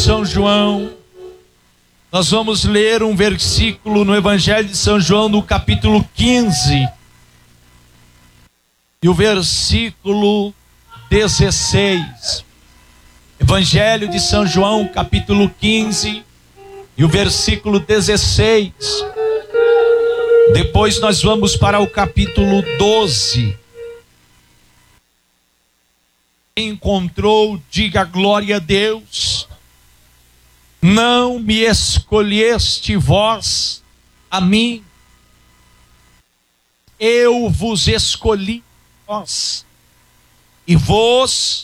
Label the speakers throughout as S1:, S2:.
S1: São João, nós vamos ler um versículo no Evangelho de São João, no capítulo 15, e o versículo 16. Evangelho de São João, capítulo 15, e o versículo 16. Depois nós vamos para o capítulo 12. Quem encontrou, diga glória a Deus. Não me escolheste vós a mim, eu vos escolhi vós, e vos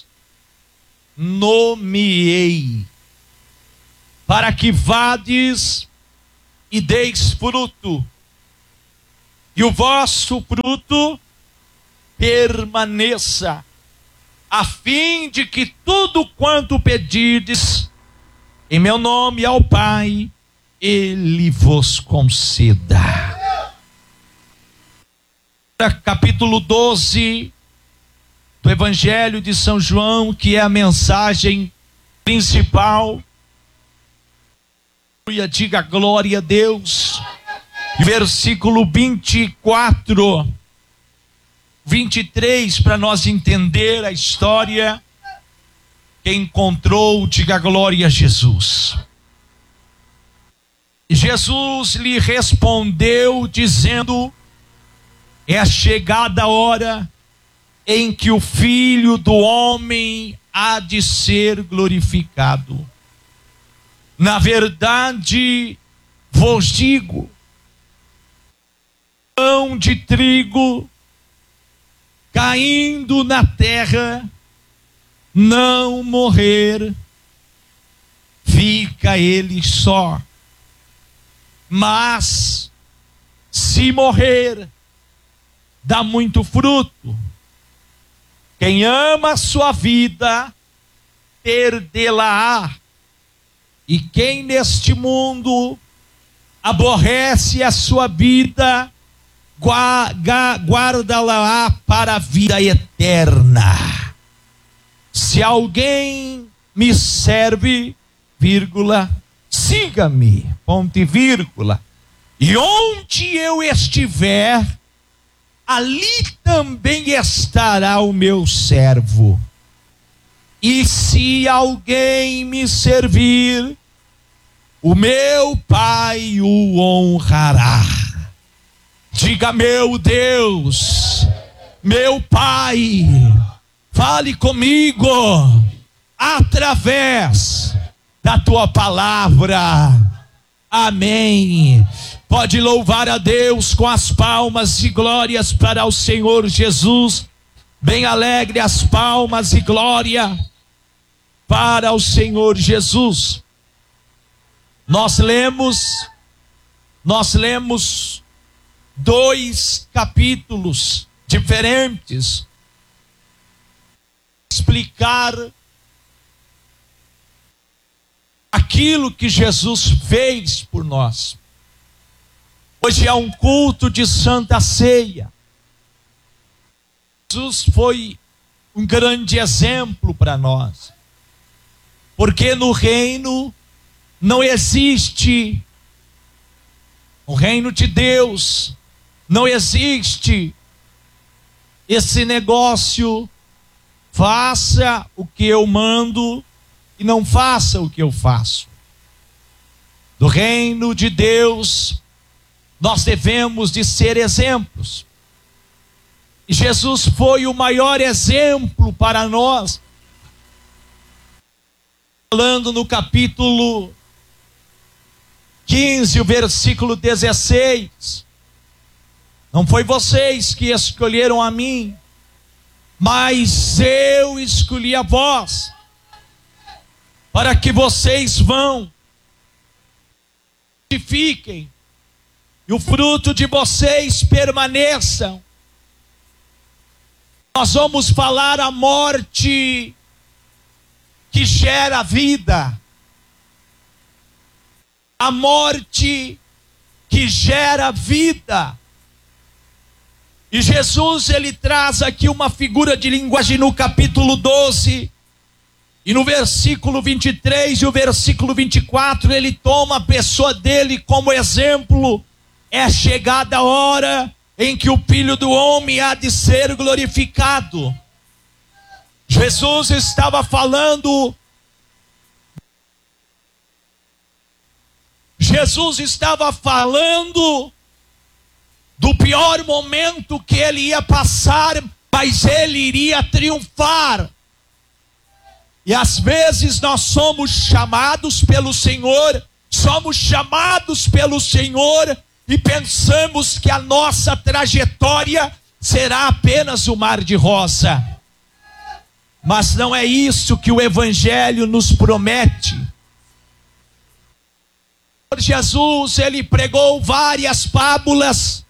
S1: nomeei, para que vades e deis fruto, e o vosso fruto permaneça, a fim de que tudo quanto pedirdes em meu nome ao Pai, Ele vos conceda. Capítulo 12 do Evangelho de São João, que é a mensagem principal. Diga glória a Deus. Versículo 24, 23, para nós entender a história. Quem encontrou, diga glória a Jesus. Jesus lhe respondeu dizendo: é a chegada a hora em que o Filho do Homem há de ser glorificado. Na verdade, vos digo, pão de trigo caindo na terra, não morrer, fica ele só. Mas, se morrer, dá muito fruto. Quem ama a sua vida, perdê-la-á. E quem neste mundo aborrece a sua vida, guarda-la para a vida eterna. Se alguém me serve, vírgula, siga-me, ponto e vírgula. E onde eu estiver, ali também estará o meu servo. E se alguém me servir, o meu Pai o honrará. Diga: meu Deus, meu Pai, fale comigo através da tua palavra. Amém. Pode louvar a Deus com as palmas e glórias para o Senhor Jesus. Bem alegre as palmas e glória para o Senhor Jesus. Nós lemos 2 capítulos diferentes, explicar aquilo que Jesus fez por nós. Hoje é um culto de Santa Ceia. Jesus foi um grande exemplo para nós, porque no reino não existe, no reino de Deus não existe esse negócio: faça o que eu mando e não faça o que eu faço. No reino de Deus nós devemos de ser exemplos. E Jesus foi o maior exemplo para nós. Falando no capítulo 15, o versículo 16. Não foi vocês que escolheram a mim, mas eu escolhi a vós, para que vocês vão, frutifiquem, e o fruto de vocês permaneçam. Nós vamos falar a morte que gera vida. A morte que gera vida. E Jesus, ele traz aqui uma figura de linguagem no capítulo 12 E no versículo 23 e o versículo 24, ele toma a pessoa dele como exemplo. É chegada a hora em que o Filho do Homem há de ser glorificado. Jesus estava falando do pior momento que ele ia passar, mas ele iria triunfar. E às vezes nós somos chamados pelo Senhor e pensamos que a nossa trajetória será apenas o mar de rosa. Mas não é isso que o Evangelho nos promete. Jesus, ele pregou várias fábulas